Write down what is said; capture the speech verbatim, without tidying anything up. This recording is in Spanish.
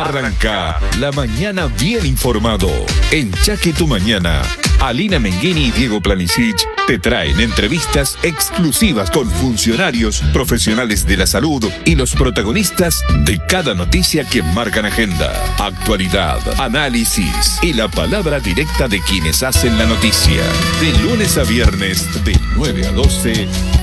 Arranca la mañana bien informado. En Chaque Tu Mañana, Alina Menghini y Diego Planisic te traen entrevistas exclusivas con funcionarios, profesionales de la salud y los protagonistas de cada noticia que marcan agenda, actualidad, análisis y la palabra directa de quienes hacen la noticia. De lunes a viernes, de nueve a doce,